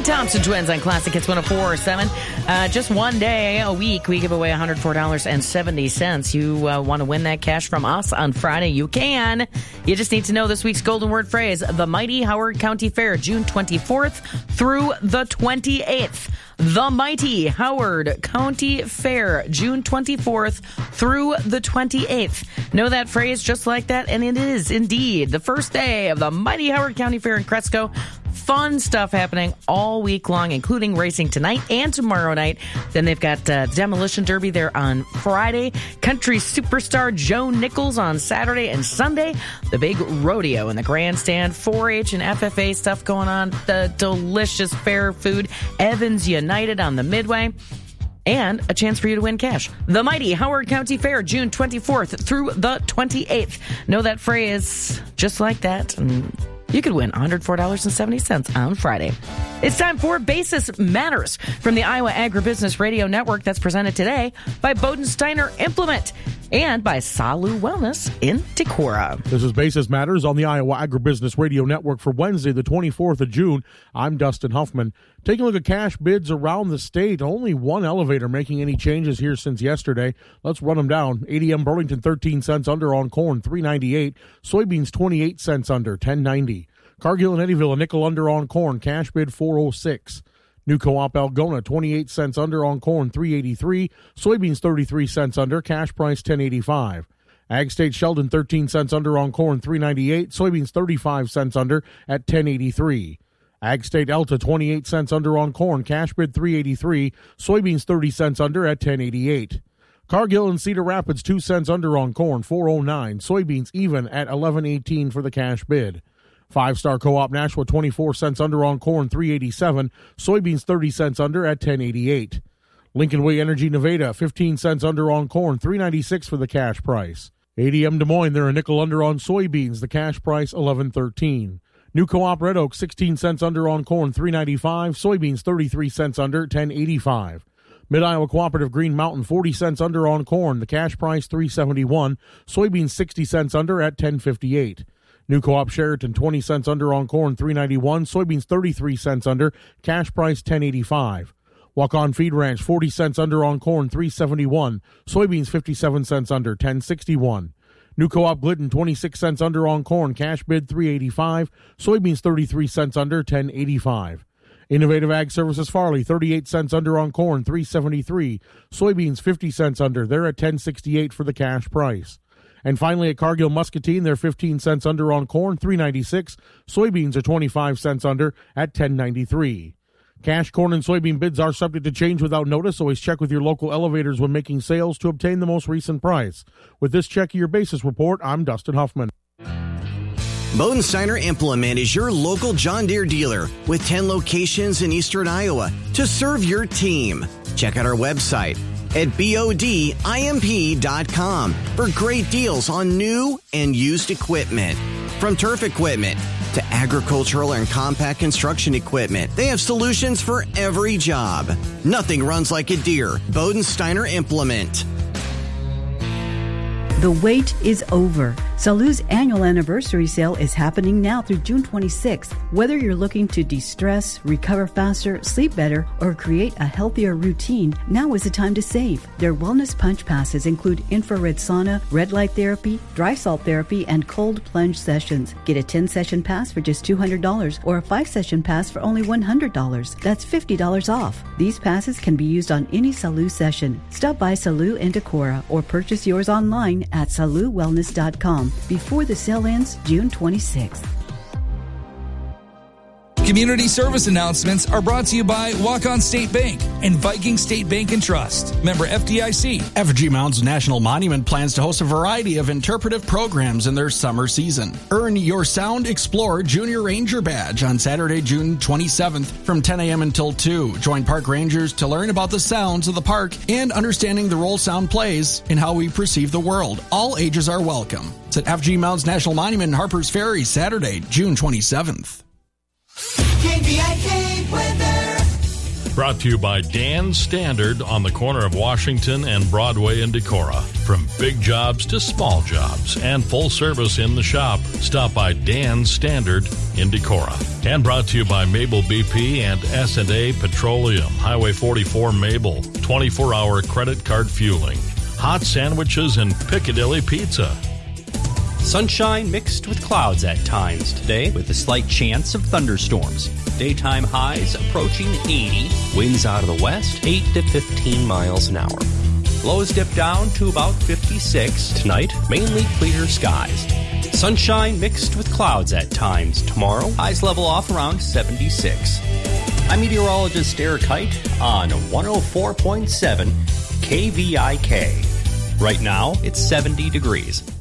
The Thompson Twins on Classic Hits 104.7. Just one day a week, we give away $104.70. You want to win that cash from us on Friday? You can. You just need to know this week's golden word phrase. The Mighty Howard County Fair, June 24th through the 28th. The Mighty Howard County Fair, June 24th through the 28th. Know that phrase just like that, and it is indeed the first day of the Mighty Howard County Fair in Cresco. Fun stuff happening all week long, including racing tonight and tomorrow night. Then they've got Demolition Derby there on Friday. Country superstar Joe Nichols on Saturday and Sunday. The big rodeo in the grandstand. 4-H and FFA stuff going on. The delicious fair food. Evans United on the Midway. And a chance for you to win cash. The Mighty Howard County Fair, June 24th through the 28th. Know that phrase just like that, and you could win $104.70 on Friday. It's time for Basis Matters from the Iowa Agribusiness Radio Network, that's presented today by Bodensteiner Implement and by Salu Wellness in Decorah. This is Basis Matters on the Iowa Agribusiness Radio Network for Wednesday, the 24th of June. I'm Dustin Huffman. Taking a look at cash bids around the state. Only one elevator making any changes here since yesterday. Let's run them down. ADM Burlington 13 cents under on corn, $3.98. Soybeans 28 cents under, $10.90. Cargill and Eddyville a nickel under on corn, cash bid $4.06. New Co-op Algona 28 cents under on corn, $3.83. Soybeans 33 cents under, cash price $10.85. Ag State Sheldon 13 cents under on corn, $3.98. Soybeans 35 cents under at $10.83. Ag State Elta 28 cents under on corn, cash bid $3.83. Soybeans 30 cents under at $10.88. Cargill and Cedar Rapids 2 cents under on corn, $4.09. Soybeans even at $11.18 for the cash bid. Five-Star Co-op Nashua 24 cents under on corn, $3.87. Soybeans 30 cents under at $10.88. Lincoln Way Energy Nevada 15 cents under on corn, $3.96 for the cash price. ADM Des Moines, they're a nickel under on soybeans, the cash price $11.13. New Co-op Red Oak 16 cents under on corn, $3.95. Soybeans 33 cents under, $10.85. Mid-Iowa Cooperative Green Mountain 40 cents under on corn, the cash price $3.71. Soybeans 60 cents under at $10.58. New Co-op Sheraton 20 cents under on corn, $3.91. Soybeans 33 cents under, cash price $10.85. Walk-On Feed Ranch 40 cents under on corn, $3.71. Soybeans 57 cents under, $10.61. New Co-op Glidden 26 cents under on corn, cash bid $3.85. Soybeans 33 cents under, $10.85. Innovative Ag Services Farley 38 cents under on corn, $3.73. Soybeans 50 cents under, they're at $10.68 for the cash price. And finally, at Cargill Muscatine, they're 15 cents under on corn, $3.96. Soybeans are 25 cents under at $10.93. Cash, corn, and soybean bids are subject to change without notice. Always check with your local elevators when making sales to obtain the most recent price. With this check of your basis report, I'm Dustin Huffman. Bodensteiner Implement is your local John Deere dealer with 10 locations in eastern Iowa to serve your team. Check out our website at bodimp.com for great deals on new and used equipment. From turf equipment to agricultural and compact construction equipment, they have solutions for every job. Nothing runs like a Deere. Bodensteiner Implement. The wait is over. Salu's annual anniversary sale is happening now through June 26th. Whether you're looking to de-stress, recover faster, sleep better, or create a healthier routine, now is the time to save. Their wellness punch passes include infrared sauna, red light therapy, dry salt therapy, and cold plunge sessions. Get a 10-session pass for just $200 or a 5-session pass for only $100. That's $50 off. These passes can be used on any Salu session. Stop by Salu in Decorah or purchase yours online at saluwellness.com before the sale ends June 26th. Community service announcements are brought to you by Walk-On State Bank and Viking State Bank and Trust. Member FDIC. Effigy Mounds National Monument plans to host a variety of interpretive programs in their summer season. Earn your Sound Explorer Junior Ranger Badge on Saturday, June 27th from 10 a.m. until 2. Join park rangers to learn about the sounds of the park and understanding the role sound plays in how we perceive the world. All ages are welcome. It's at Effigy Mounds National Monument in Harpers Ferry, Saturday, June 27th. KVIK weather. Brought to you by Dan Standard on the corner of Washington and Broadway in Decorah. From big jobs to small jobs and full service in the shop, stop by Dan Standard in Decorah. And brought to you by Mabel BP and S&A Petroleum, Highway 44 Mabel, 24-hour credit card fueling. Hot sandwiches and Piccadilly Pizza. Sunshine mixed with clouds at times today with a slight chance of thunderstorms. Daytime highs approaching 80. Winds out of the west, 8 to 15 miles an hour. Lows dip down to about 56. Tonight, mainly clear skies. Sunshine mixed with clouds at times tomorrow. Highs level off around 76. I'm meteorologist Eric Height on 104.7 KVIK. Right now, it's 70 degrees.